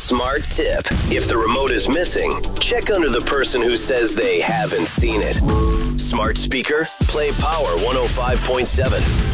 Smart tip. If the remote is missing, check under the person who says they haven't seen it. Smart speaker, play Power 105.7.